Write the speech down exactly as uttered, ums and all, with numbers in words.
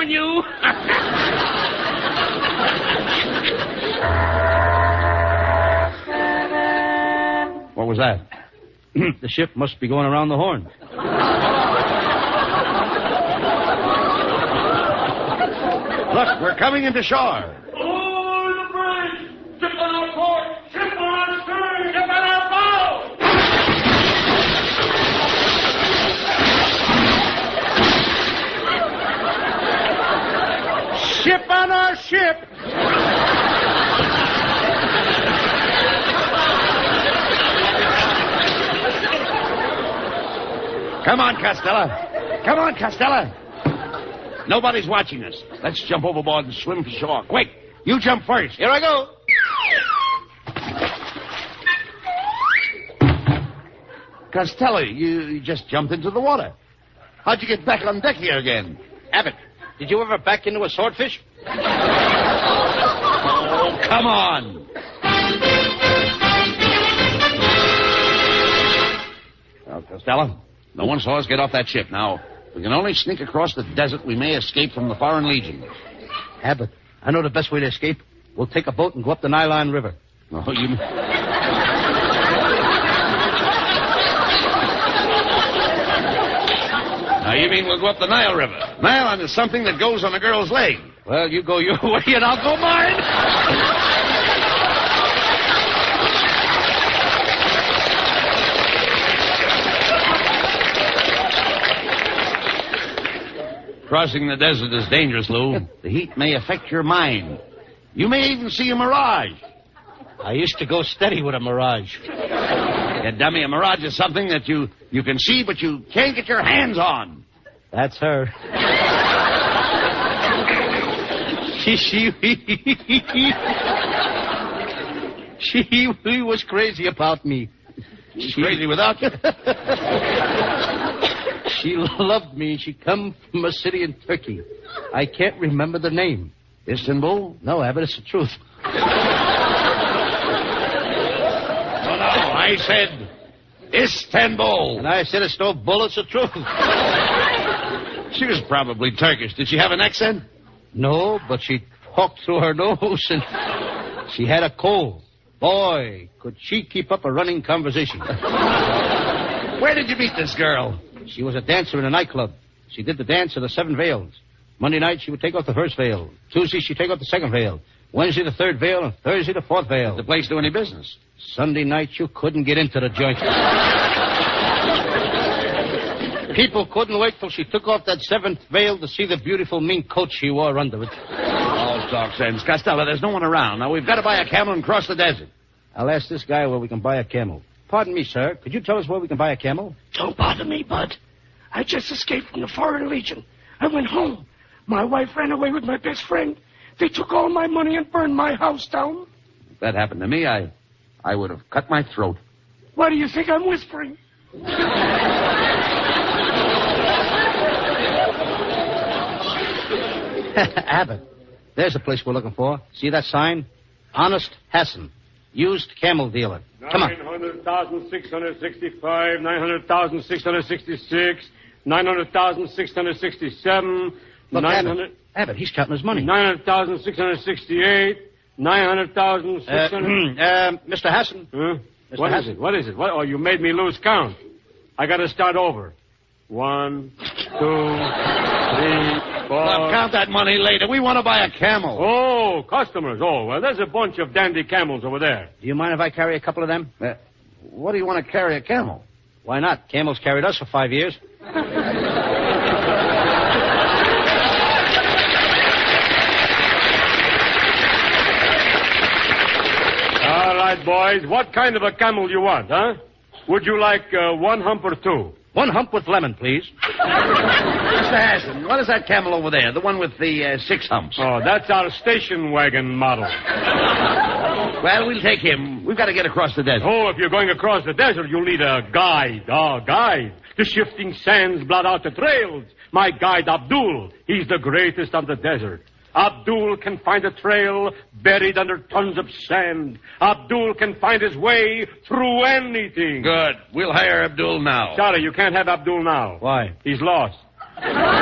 on you. What was that? The ship must be going around the horn. Look, we're coming into shore. Over the bridge! Ship on our port! Ship on our stern! Ship on our bow! Ship on our ship! Come on, Costello. Come on, Costello. Nobody's watching us. Let's jump overboard and swim for shore. Quick, you jump first. Here I go. Costello, you you just jumped into the water. How'd you get back on deck here again? Abbott, did you ever back into a swordfish? Oh, come on. Well, Costello, no one saw us get off that ship. Now, we can only sneak across the desert. We may escape from the Foreign Legion. Abbott, I know the best way to escape. We'll take a boat and go up the Nylon River. Oh, you... Now, you mean we'll go up the Nile River? Nylon is something that goes on a girl's leg. Well, you go your way and I'll go mine. Crossing the desert is dangerous, Lou. The heat may affect your mind. You may even see a mirage. I used to go steady with a mirage. Yeah, dummy, a mirage is something that you, you can see, but you can't get your hands on. That's her. she, she, she, she was crazy about me. She's she, crazy without you? She loved me. She come from a city in Turkey. I can't remember the name. Istanbul? No, Abbott, it's the truth. Oh, no, I said Istanbul. And I said it's no bull, it's the truth. She was probably Turkish. Did she have an accent? No, but she talked through her nose and she had a cold. Boy, could she keep up a running conversation. Where did you meet this girl? She was a dancer in a nightclub. She did the dance of the seven veils. Monday night, she would take off the first veil. Tuesday, she'd take off the second veil. Wednesday, the third veil, and Thursday, the fourth veil. Did the place do any business? Sunday night, you couldn't get into the joint. People couldn't wait till she took off that seventh veil to see the beautiful mink coat she wore under it. Oh, talk sense. Costello, there's no one around. Now, we've got to buy a camel and cross the desert. I'll ask this guy where we can buy a camel. Pardon me, sir. Could you tell us where we can buy a camel? Don't bother me, Bud. I just escaped from the Foreign Legion. I went home. My wife ran away with my best friend. They took all my money and burned my house down. If that happened to me, I, I would have cut my throat. Why do you think I'm whispering? Abbott, there's the place we're looking for. See that sign? Honest Hassan. Used camel dealer. Come on. nine hundred thousand six hundred sixty-five, nine hundred thousand six hundred sixty-six, nine hundred thousand six hundred sixty-seven, Look, nine Abbott, hundred... Abbott, he's counting his money. nine hundred thousand six hundred sixty-eight, nine hundred thousand six hundred... Uh, uh, Mister Hassan. Huh? Mister What Hassan. is it? What is it? What? Oh, you made me lose count. I got to start over. One, two, three, four... Well, count that money later. We want to buy a camel. Oh, customers. Oh, well, there's a bunch of dandy camels over there. Do you mind if I carry a couple of them? Uh, what do you want to carry a camel? Why not? Camels carried us for five years. All right, boys. What kind of a camel you want, huh? Would you like uh, one hump or two? One hump with lemon, please. Mister Hassan, what is that camel over there? The one with the uh, six humps. Oh, that's our station wagon model. Well, we'll take him. We've got to get across the desert. Oh, if you're going across the desert, you'll need a guide. Oh, guide. The shifting sands blot out the trails. My guide, Abdul, he's the greatest on the desert. Abdul can find a trail buried under tons of sand. Abdul can find his way through anything. Good. We'll hire Abdul now. Sorry, you can't have Abdul now. Why? He's lost.